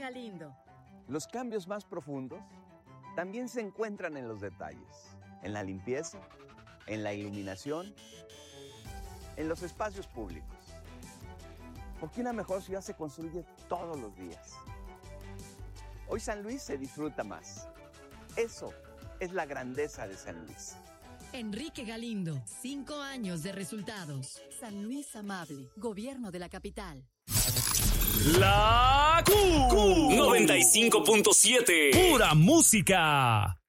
Galindo. Los cambios más profundos también se encuentran en los detalles, en la limpieza, en la iluminación, en los espacios públicos. Porque una mejor ciudad se construye todos los días. Hoy San Luis se disfruta más. Eso es la grandeza de San Luis. Enrique Galindo, 5 años de resultados. San Luis Amable, Gobierno de la Capital. La Q 95.7. Pura música.